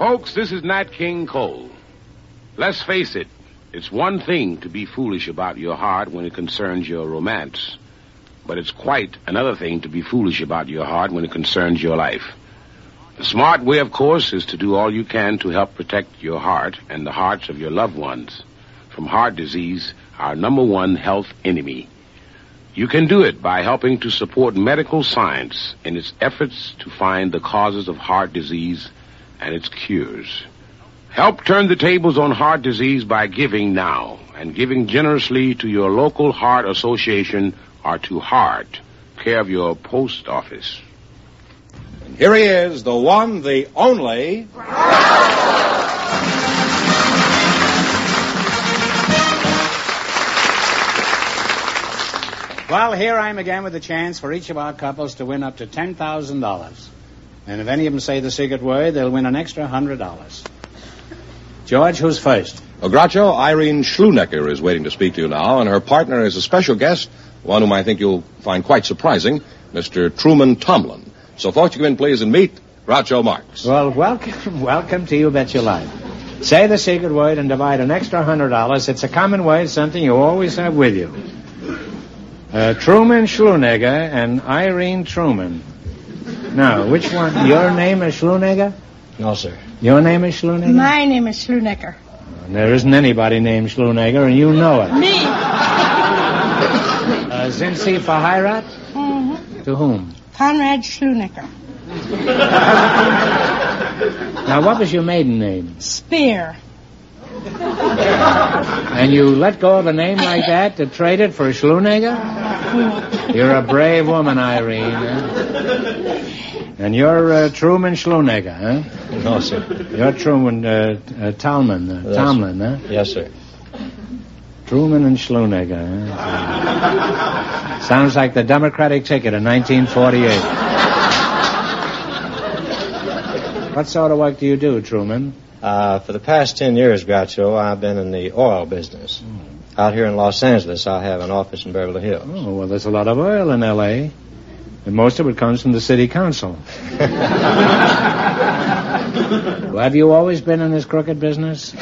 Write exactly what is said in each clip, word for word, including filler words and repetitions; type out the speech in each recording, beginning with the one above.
Folks, this is Nat King Cole. Let's face it, it's one thing to be foolish about your heart when it concerns your romance. But it's quite another thing to be foolish about your heart when it concerns your life. The smart way, of course, is to do all you can to help protect your heart and the hearts of your loved ones from heart disease, our number one health enemy. You can do it by helping to support medical science in its efforts to find the causes of heart disease and its cures. Help turn the tables on heart disease by giving now, and giving generously to your local heart association or to Heart, care of your post office. And here he is, the one, the only... Well, here I am again with a chance for each of our couples to win up to ten thousand dollars. And if any of them say the secret word, they'll win an extra one hundred dollars. George, who's first? Well, Groucho, Irene Schlunecker is waiting to speak to you now, and her partner is a special guest, one whom I think you'll find quite surprising, Mister Truman Tomlin. So, folks, you come in, please, and meet Groucho Marx. Well, welcome, welcome to You Bet Your Life. Say the secret word and divide an extra one hundred dollars. It's a common word, something you always have with you. Uh, Truman Schlunecker and Irene Truman. Now, which one? Your name is Schlunecker? No, sir. Your name is Schlunecker? My name is Schlunecker. And there isn't anybody named Schlunecker, and you know it. Me. Uh, sind Sie verheiratet? Mm-hmm. To whom? Conrad Schlunecker. Now, what was your maiden name? Spear. And you let go of a name like that to trade it for a Schlunecker? You're a brave woman, Irene. Huh? And you're uh, Truman Schlunecker, huh? No, sir. You're Truman uh, uh, Tomlin, uh, Tomlin, huh? Yes, sir. Truman and Schlunecker, huh? Sounds like the Democratic ticket in nineteen forty-eight. What sort of work do you do, Truman? Uh, for the past ten years, Groucho, I've been in the oil business. Mm. Out here in Los Angeles, I have an office in Beverly Hills. Oh, well, there's a lot of oil in L A, and most of it comes from the city council. Well, have you always been in this crooked business?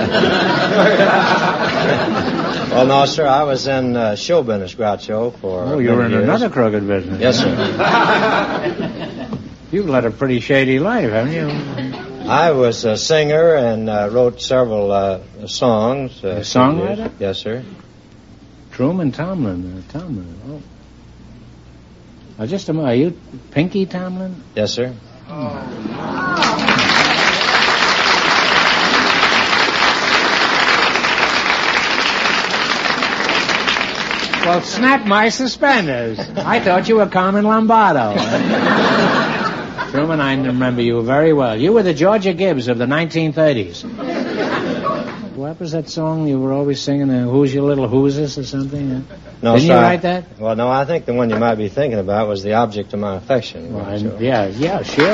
Well, no, sir. I was in uh, show business, Groucho, for Oh, you were in years. another crooked business. Yes, sir. You've led a pretty shady life, haven't you? I was a singer and uh, wrote several uh, songs. Uh, a songwriter? Yes, sir. Truman Tomlin. Uh, Tomlin. Oh. Uh, just a moment. Are you Pinky Tomlin? Yes, sir. Oh. Well, snap my suspenders. I thought you were Carmen Lombardo. Truman, I remember you very well. You were the Georgia Gibbs of the nineteen thirties. What was that song you were always singing? Uh, Who's Your Little Whooses or something? No, Didn't sir, you write that? Well, no, I think the one you might be thinking about was The Object of My Affection. Well, I, yeah, yeah, sure.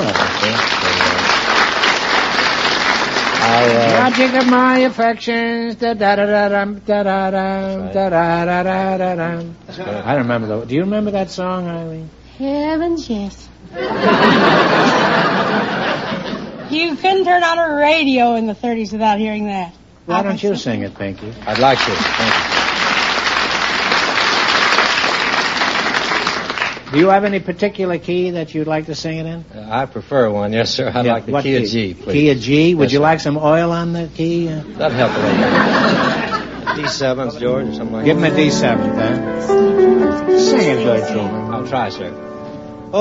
I, uh, the object of my affections. Da da da da dum da da da da da da da da dum. I don't remember the. Do you remember that song, Eileen? Heavens, yes. You couldn't turn on a radio in the thirties without hearing that. Why don't you sing it, Pinky? I'd like to. Thank you. Do you have any particular key that you'd like to sing it in? Uh, I prefer one, yes, sir. I'd yeah, like the what key of G, please. Key of G? Would yes, you sir. like some oil on the key? Uh, That'd help a little. D sevens, George, or something like Give that. him a D seven, then. Sing it good, Truman. I'll try, sir.